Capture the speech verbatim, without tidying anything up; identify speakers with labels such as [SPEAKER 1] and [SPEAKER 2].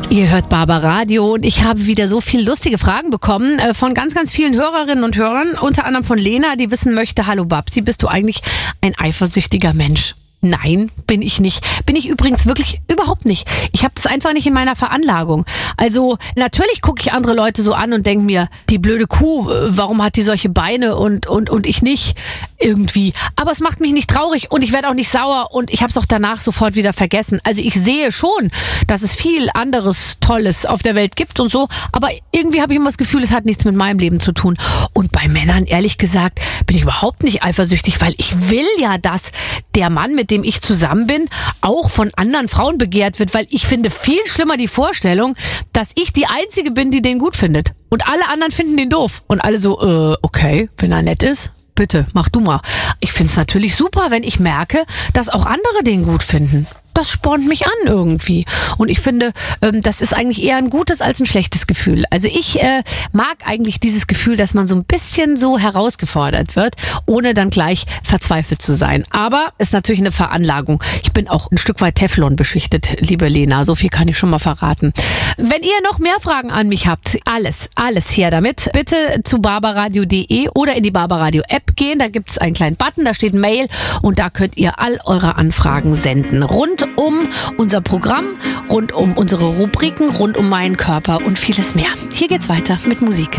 [SPEAKER 1] Ihr hört Barbaradio und ich habe wieder so viele lustige Fragen bekommen äh, von ganz, ganz vielen Hörerinnen und Hörern, unter anderem von Lena, die wissen möchte, hallo Babsi, bist du eigentlich ein eifersüchtiger Mensch? Nein, bin ich nicht. Bin ich übrigens wirklich überhaupt nicht. Ich habe das einfach nicht in meiner Veranlagung. Also natürlich gucke ich andere Leute so an und denke mir, die blöde Kuh, warum hat die solche Beine und und und ich nicht irgendwie. Aber es macht mich nicht traurig und ich werde auch nicht sauer und ich habe es auch danach sofort wieder vergessen. Also ich sehe schon, dass es viel anderes Tolles auf der Welt gibt und so, aber irgendwie habe ich immer das Gefühl, es hat nichts mit meinem Leben zu tun. Und bei Männern, ehrlich gesagt, bin ich überhaupt nicht eifersüchtig, weil ich will ja, dass der Mann, mit dem ich zusammen bin, auch von anderen Frauen begehrt wird, weil ich finde viel schlimmer die Vorstellung, dass ich die Einzige bin, die den gut findet. Und alle anderen finden den doof. Und alle so, äh, okay, wenn er nett ist, bitte, mach du mal. Ich find's natürlich super, wenn ich merke, dass auch andere den gut finden. Das spornt mich an irgendwie. Und ich finde, ähm, das ist eigentlich eher ein gutes als ein schlechtes Gefühl. Also ich äh, mag eigentlich dieses Gefühl, dass man so ein bisschen so herausgefordert wird, ohne dann gleich verzweifelt zu sein. Aber ist natürlich eine Veranlagung. Ich bin auch ein Stück weit Teflon beschichtet, liebe Lena. So viel kann ich schon mal verraten. Wenn ihr noch mehr Fragen an mich habt, alles, alles her damit. Bitte zu barbaradio punkt de oder in die Barbaradio App gehen. Da gibt es einen kleinen Button, da steht Mail und da könnt ihr all eure Anfragen senden. Rund um unser Programm, rund um unsere Rubriken, rund um meinen Körper und vieles mehr. Hier geht's weiter mit Musik.